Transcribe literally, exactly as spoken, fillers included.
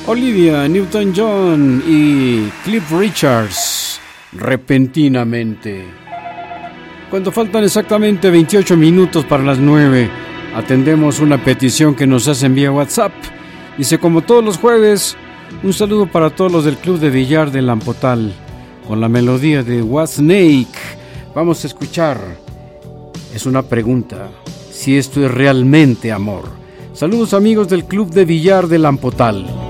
Olivia Newton-John y Cliff Richards, Repentinamente. Cuando faltan exactamente veintiocho minutos para las nueve, atendemos una petición que nos hacen vía WhatsApp. Dice, como todos los jueves, un saludo para todos los del Club de Billar de Lampotal, con la melodía de What Snake. Vamos a escuchar. Es una pregunta, si esto es realmente amor. Saludos amigos del Club de Billar de Lampotal.